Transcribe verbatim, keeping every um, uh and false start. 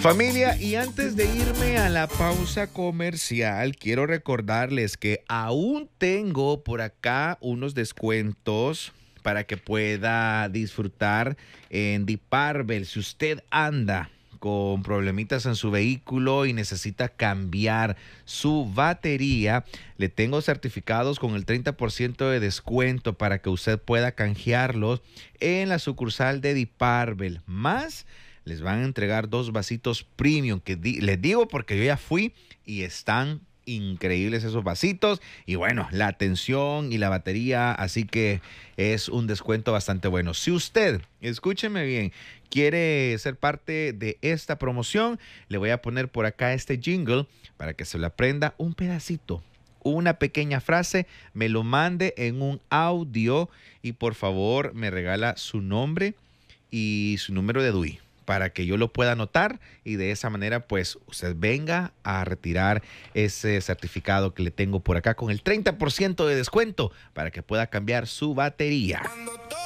Familia, y antes de irme a la pausa comercial, quiero recordarles que aún tengo por acá unos descuentos para que pueda disfrutar en Diparbel. Si usted anda con problemitas en su vehículo y necesita cambiar su batería, le tengo certificados con el treinta por ciento de descuento para que usted pueda canjearlos en la sucursal de Diparbel. Más, les van a entregar dos vasitos premium, que di- les digo porque yo ya fui y están increíbles esos vasitos. Y bueno, la atención y la batería, así que es un descuento bastante bueno. Si usted, escúcheme bien, quiere ser parte de esta promoción, le voy a poner por acá este jingle para que se lo aprenda un pedacito, una pequeña frase, me lo mande en un audio y por favor me regala su nombre y su número de D U I para que yo lo pueda anotar y de esa manera pues usted venga a retirar ese certificado que le tengo por acá con el treinta por ciento de descuento para que pueda cambiar su batería.